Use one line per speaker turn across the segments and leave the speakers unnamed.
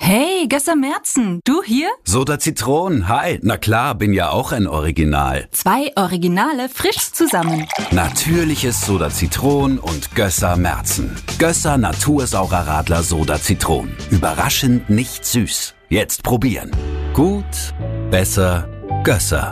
Hey, Gösser Merzen, du hier?
Soda Zitron, hi. Na klar, bin ja auch ein Original.
2 Originale frisch zusammen.
Natürliches Soda Zitron und Gösser Merzen. Gösser Natursaurer Radler Soda Zitron. Überraschend nicht süß. Jetzt probieren. Gut, besser, Gösser.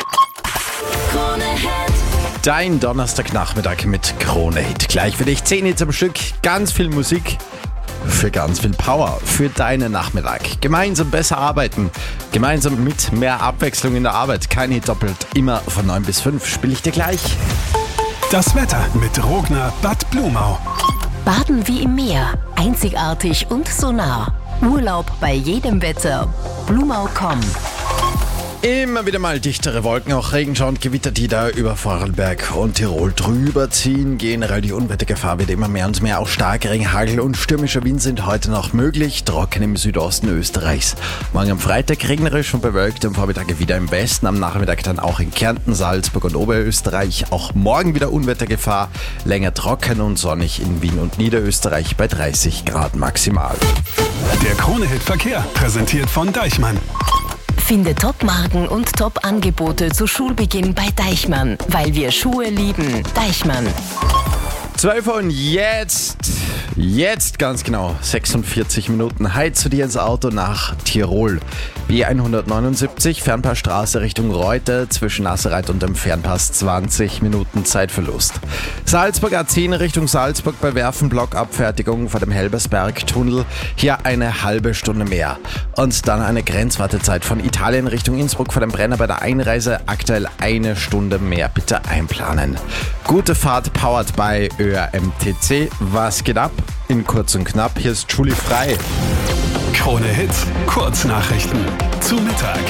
Dein Donnerstagnachmittag mit Krone Hit. Gleich für dich 10 Hits am Stück, ganz viel Musik. Für ganz viel Power, für deinen Nachmittag. Gemeinsam besser arbeiten, gemeinsam mit mehr Abwechslung in der Arbeit. Kein Hit doppelt, immer von 9 bis 5 spiele ich dir gleich.
Das Wetter mit Rogner Bad Blumau.
Baden wie im Meer, einzigartig und so nah. Urlaub bei jedem Wetter. Blumau.com.
Immer wieder mal dichtere Wolken, auch Regenschauer und Gewitter, die da über Vorarlberg und Tirol drüber ziehen. Generell die Unwettergefahr wird immer mehr und mehr. Auch starke Regen, Hagel und stürmischer Wind sind heute noch möglich. Trocken im Südosten Österreichs. Morgen am Freitag regnerisch und bewölkt, am Vormittag wieder im Westen. Am Nachmittag dann auch in Kärnten, Salzburg und Oberösterreich. Auch morgen wieder Unwettergefahr. Länger trocken und sonnig in Wien und Niederösterreich bei 30 Grad maximal.
Der Krone-Hit Verkehr, präsentiert von Deichmann.
Finde Top-Marken und Top-Angebote zu Schulbeginn bei Deichmann, weil wir Schuhe lieben. Deichmann.
12 Uhr und jetzt ganz genau 46 Minuten. Heute zu dir ins Auto nach Tirol. B179, Fernpassstraße Richtung Reuter, zwischen Nassereit und dem Fernpass 20 Minuten Zeitverlust. Salzburg A10 Richtung Salzburg bei Werfenblockabfertigung vor dem Helbersberg-Tunnel. Hier eine halbe Stunde mehr. Und dann eine Grenzwartezeit von Italien Richtung Innsbruck vor dem Brenner bei der Einreise. Aktuell eine Stunde mehr. Bitte einplanen. Gute Fahrt powered by ÖRMTC. Was geht ab? In kurz und knapp, hier ist Julie Frei.
Krone Hit, Kurznachrichten zu Mittag.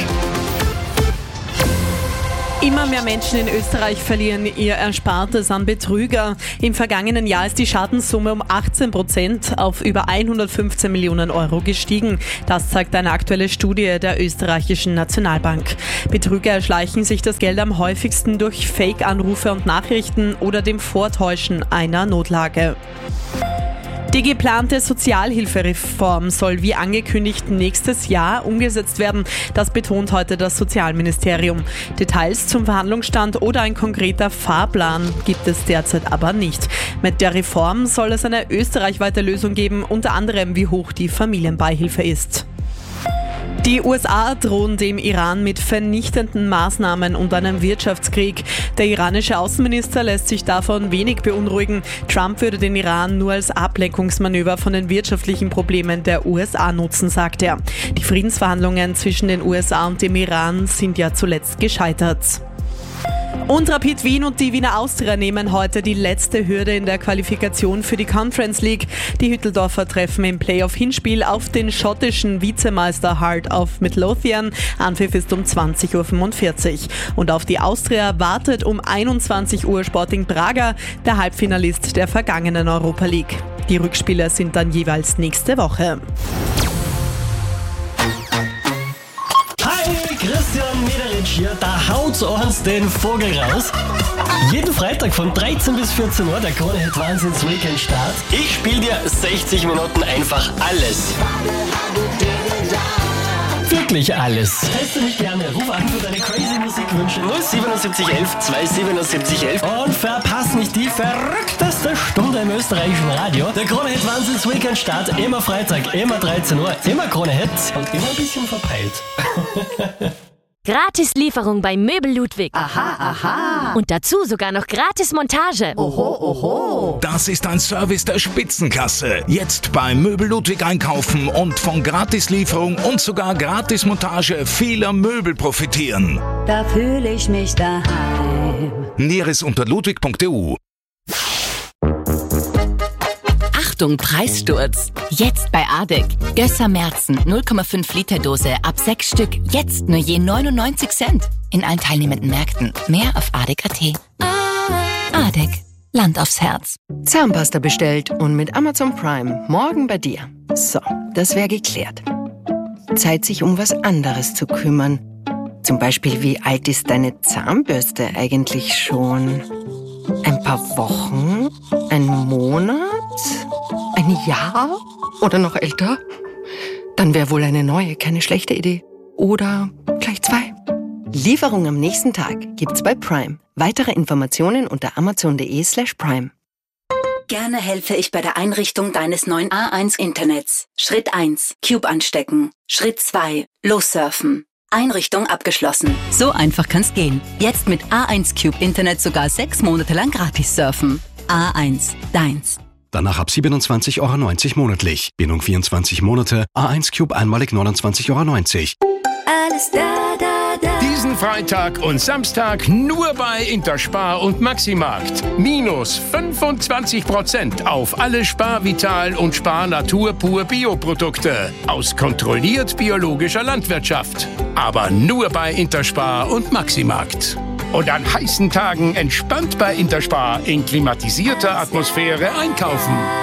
Immer mehr Menschen in Österreich verlieren ihr Erspartes an Betrüger. Im vergangenen Jahr ist die Schadenssumme um 18% auf über 115 Millionen Euro gestiegen. Das zeigt eine aktuelle Studie der österreichischen Nationalbank. Betrüger erschleichen sich das Geld am häufigsten durch Fake-Anrufe und Nachrichten oder dem Vortäuschen einer Notlage. Die geplante Sozialhilfereform soll wie angekündigt nächstes Jahr umgesetzt werden. Das betont heute das Sozialministerium. Details zum Verhandlungsstand oder ein konkreter Fahrplan gibt es derzeit aber nicht. Mit der Reform soll es eine österreichweite Lösung geben, unter anderem wie hoch die Familienbeihilfe ist. Die USA drohen dem Iran mit vernichtenden Maßnahmen und einem Wirtschaftskrieg. Der iranische Außenminister lässt sich davon wenig beunruhigen. Trump würde den Iran nur als Ablenkungsmanöver von den wirtschaftlichen Problemen der USA nutzen, sagt er. Die Friedensverhandlungen zwischen den USA und dem Iran sind ja zuletzt gescheitert. Und Rapid Wien und die Wiener Austria nehmen heute die letzte Hürde in der Qualifikation für die Conference League. Die Hütteldorfer treffen im Playoff-Hinspiel auf den schottischen Vizemeister Heart of Midlothian. Anpfiff ist um 20.45 Uhr. Und auf die Austria wartet um 21 Uhr Sporting Braga, der Halbfinalist der vergangenen Europa League. Die Rückspiele sind dann jeweils nächste Woche.
Christian Mederitsch hier, da haut uns den Vogel raus. Jeden Freitag von 13 bis 14 Uhr, der Krone Hit Wahnsinns Weekend Start. Ich spiele dir 60 Minuten einfach alles. Wirklich alles. Teste mich gerne, ruf an für deine crazy Musikwünsche 07711 27711 und verpass nicht die verrückteste Stunde im österreichischen Radio. Der Krone Hit Wahnsinns Weekend Start, immer Freitag, immer 13 Uhr, immer Krone Hit und immer ein bisschen verpeilt.
Gratis-Lieferung bei Möbel Ludwig.
Aha, aha.
Und dazu sogar noch Gratis-Montage.
Oho, oho.
Das ist ein Service der Spitzenklasse. Jetzt bei Möbel Ludwig einkaufen und von Gratislieferung und sogar Gratismontage vieler Möbel profitieren.
Da fühle ich mich daheim.
Näheres unter ludwig.eu.
Achtung, Preissturz. Jetzt bei ADEC. Gösser Merzen, 0,5 Liter Dose ab 6 Stück. Jetzt nur je 99 Cent. In allen teilnehmenden Märkten. Mehr auf ADEC.at. ADEC. Land aufs Herz.
Zahnpasta bestellt und mit Amazon Prime morgen bei dir. So, das wäre geklärt. Zeit, sich um was anderes zu kümmern. Zum Beispiel, wie alt ist deine Zahnbürste eigentlich schon? Ein paar Wochen? Ein Monat? Ein Jahr? Oder noch älter? Dann wäre wohl eine neue keine schlechte Idee. Oder gleich 2. Lieferung am nächsten Tag gibt's bei Prime. Weitere Informationen unter amazon.de/prime.
Gerne helfe ich bei der Einrichtung deines neuen A1-Internets. Schritt 1. Cube anstecken. Schritt 2. Lossurfen. Einrichtung abgeschlossen. So einfach kann's gehen. Jetzt mit A1 Cube Internet sogar 6 Monate lang gratis surfen. A1, deins.
Danach ab 27,90 € monatlich. Bindung 24 Monate. A1 Cube einmalig 29,90 €.
Alles da, da, da.
Diesen Freitag und Samstag nur bei Interspar und Maximarkt. Minus 25% auf alle Spar Vital und Spar Natur pur Bioprodukte. Aus kontrolliert biologischer Landwirtschaft. Aber nur bei Interspar und Maximarkt. Und an heißen Tagen entspannt bei Interspar in klimatisierter Atmosphäre einkaufen.